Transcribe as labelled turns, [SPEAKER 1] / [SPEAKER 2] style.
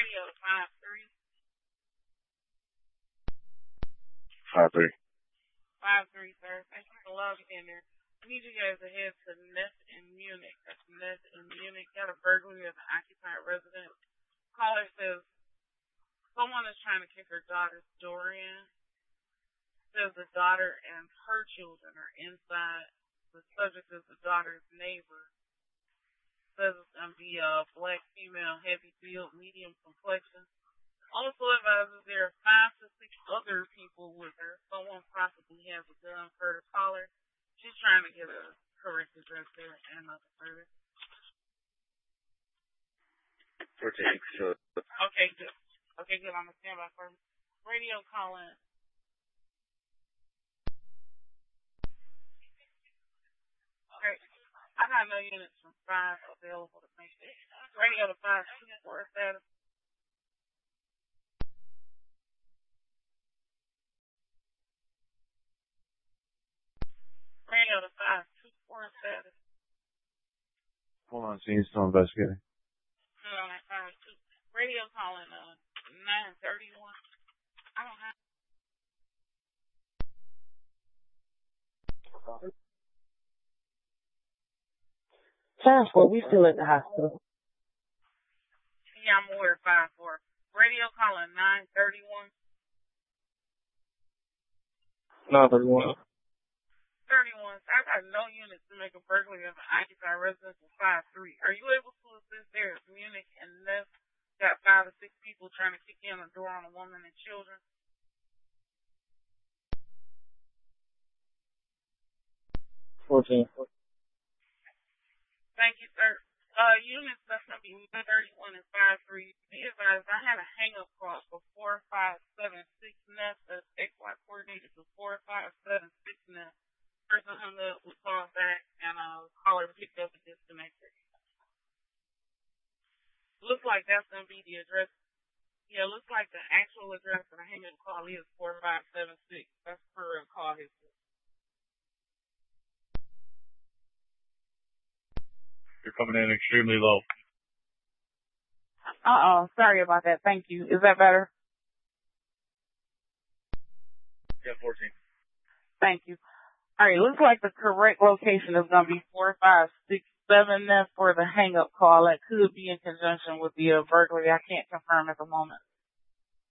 [SPEAKER 1] Radio 53.
[SPEAKER 2] 53.
[SPEAKER 1] 53, sir. Thank you for logging in there. I need you guys to head to Nest in Munich. That's Nest in Munich. Got a burglary of an occupied residence. Caller says someone is trying to kick her daughter's door in. Says the daughter and her children are inside. The subject is the daughter's neighbor. Says it's going to be a black female, heavy build, medium complexion. Also advises there are 5 to 6 other people with her. Someone possibly has a gun for the caller. She's trying to get a correct address there and nothing further.
[SPEAKER 2] 14.
[SPEAKER 1] Okay, good. Okay, good. I'm going to stand by for radio calling. Okay. I got no units from 5 available to make it. Radio to 5 for a status. Radio to 5 for a status.
[SPEAKER 2] Hold on, scene still investigating.
[SPEAKER 1] Hold on, 5-2. Radio calling 931. I don't have.
[SPEAKER 3] Transport, we still at the hospital.
[SPEAKER 1] Yeah, I'm aware of 5-4. Radio calling 931.
[SPEAKER 2] 931.
[SPEAKER 1] 31. I got no units to make a burglary of an occupied residence of 5-3. Are you able to assist there? Munich and Nest got 5 to 6 people trying to kick in the door on a woman and children.
[SPEAKER 2] 14.
[SPEAKER 1] Thank you, sir. Units that's going to be 31 and 5-3. Be advised, I had a hang-up call for 4576 Nest. That's XY coordinated to 4576 Nest. Person hung up, was called back, and caller picked up and disconnected. Looks like that's going to be the address. Yeah, looks like the actual address for the hang-up call is 4576. That's per call history.
[SPEAKER 2] You're coming in extremely low.
[SPEAKER 1] Sorry about that. Thank you. Is that better?
[SPEAKER 2] Yeah, 14.
[SPEAKER 1] Thank you. All right, looks like the correct location is going to be 4567 Nest for the hang-up call. That could be in conjunction with the burglary. I can't confirm at the moment.